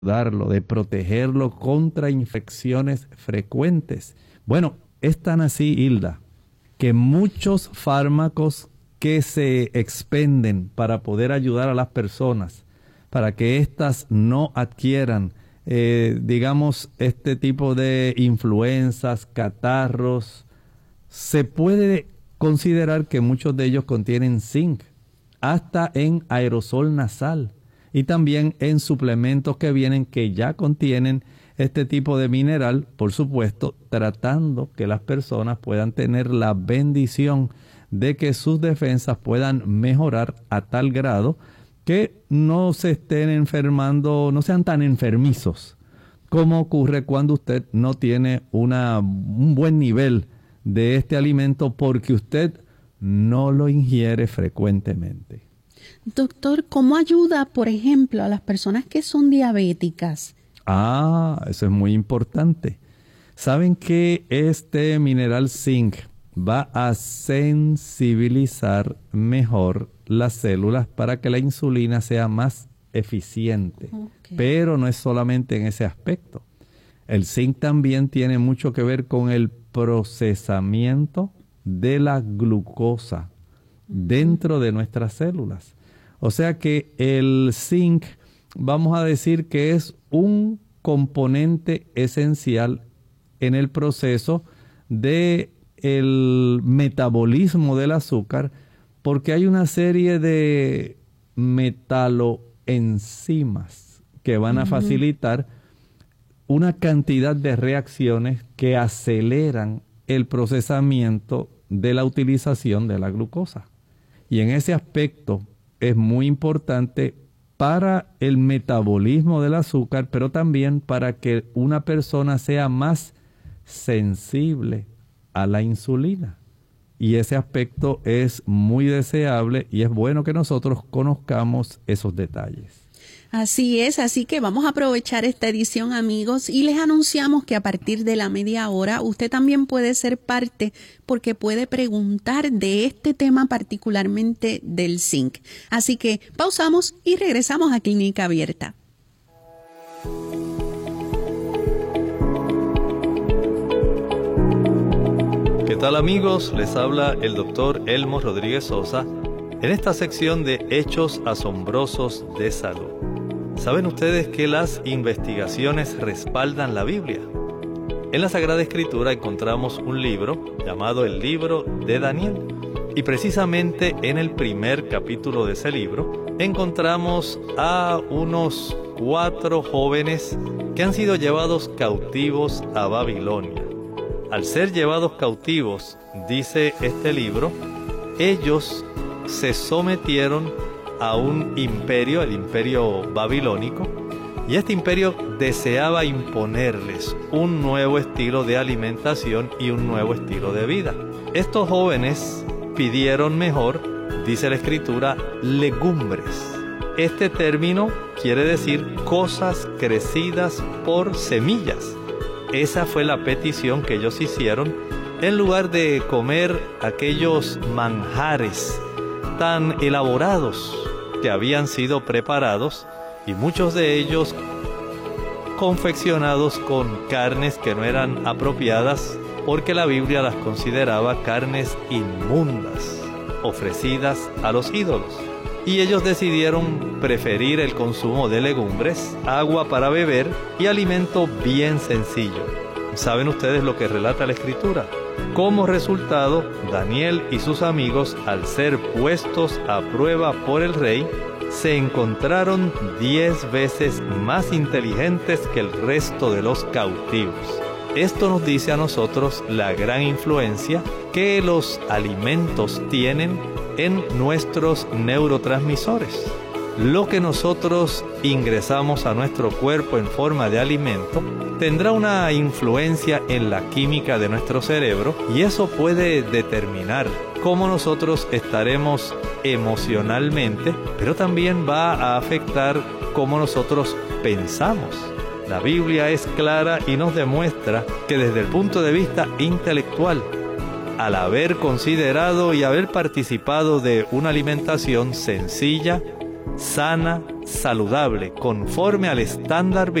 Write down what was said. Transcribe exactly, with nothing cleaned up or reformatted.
ayudarlo, de protegerlo contra infecciones frecuentes. Bueno, es tan así, Hilda, que muchos fármacos que se expenden para poder ayudar a las personas, para que éstas no adquieran, eh, digamos, este tipo de influencias, catarros, se puede considerar que muchos de ellos contienen zinc, hasta en aerosol nasal y también en suplementos que vienen que ya contienen este tipo de mineral, por supuesto, tratando que las personas puedan tener la bendición de que sus defensas puedan mejorar a tal grado que no se estén enfermando, no sean tan enfermizos como ocurre cuando usted no tiene una, un buen nivel de este alimento porque usted no lo ingiere frecuentemente. Doctor, ¿cómo ayuda, por ejemplo, a las personas que son diabéticas? Ah, eso es muy importante. ¿Saben que este mineral zinc va a sensibilizar mejor las células para que la insulina sea más eficiente? Okay. Pero no es solamente en ese aspecto. El zinc también tiene mucho que ver con el procesamiento de la glucosa dentro de nuestras células. O sea que el zinc, vamos a decir que es un componente esencial en el proceso de el metabolismo del azúcar, porque hay una serie de metaloenzimas que van a facilitar una cantidad de reacciones que aceleran el procesamiento de la utilización de la glucosa. Y en ese aspecto es muy importante para el metabolismo del azúcar, pero también para que una persona sea más sensible a la insulina. Y ese aspecto es muy deseable y es bueno que nosotros conozcamos esos detalles. Así es, así que vamos a aprovechar esta edición, amigos, y les anunciamos que a partir de la media hora usted también puede ser parte porque puede preguntar de este tema, particularmente del zinc. Así que pausamos y regresamos a Clínica Abierta. ¿Qué tal, amigos? Les habla el doctor Elmo Rodríguez Sosa en esta sección de Hechos Asombrosos de Salud. ¿Saben ustedes que las investigaciones respaldan la Biblia? En la Sagrada Escritura encontramos un libro llamado el Libro de Daniel. Y precisamente en el primer capítulo de ese libro encontramos a unos cuatro jóvenes que han sido llevados cautivos a Babilonia. Al ser llevados cautivos, dice este libro, ellos se sometieron a un imperio, el imperio babilónico, y este imperio deseaba imponerles un nuevo estilo de alimentación y un nuevo estilo de vida. Estos jóvenes pidieron mejor, dice la Escritura, legumbres. Este término quiere decir cosas crecidas por semillas. Esa fue la petición que ellos hicieron, en lugar de comer aquellos manjares tan elaborados que habían sido preparados, y muchos de ellos confeccionados con carnes que no eran apropiadas, porque la Biblia las consideraba carnes inmundas, ofrecidas a los ídolos. Y ellos decidieron preferir el consumo de legumbres, agua para beber y alimento bien sencillo. ¿Saben ustedes lo que relata la Escritura? Como resultado, Daniel y sus amigos, al ser puestos a prueba por el rey, se encontraron diez veces más inteligentes que el resto de los cautivos. Esto nos dice a nosotros la gran influencia que los alimentos tienen en nuestros neurotransmisores. Lo que nosotros ingresamos a nuestro cuerpo en forma de alimento tendrá una influencia en la química de nuestro cerebro, y eso puede determinar cómo nosotros estaremos emocionalmente, pero también va a afectar cómo nosotros pensamos. La Biblia es clara y nos demuestra que desde el punto de vista intelectual, al haber considerado y haber participado de una alimentación sencilla, sana, saludable, conforme al estándar